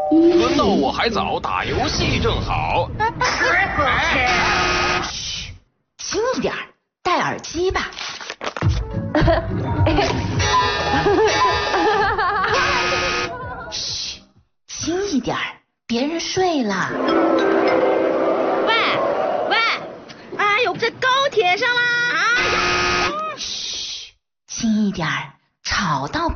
轮到我还早，打游戏正好。 嘘，轻一点，戴耳机吧。嘘，轻一点，别人睡了。 喂，哎呦，在高铁上啦！ 嘘，轻一点，吵到